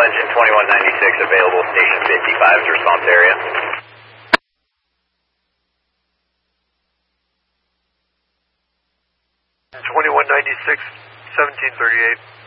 engine 2196 available, station 55's response area. 2196, 1738.